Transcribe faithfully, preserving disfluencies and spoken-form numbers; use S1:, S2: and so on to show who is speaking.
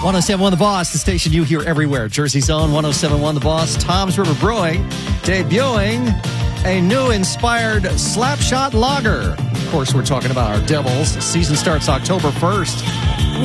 S1: one oh seven point one The Boss, the station you hear everywhere. Jersey's own one oh seven point one The Boss. Tom's River Brewing, debuting a new inspired Slapshot Lager. Of course, we're talking about our Devils. The season starts October first.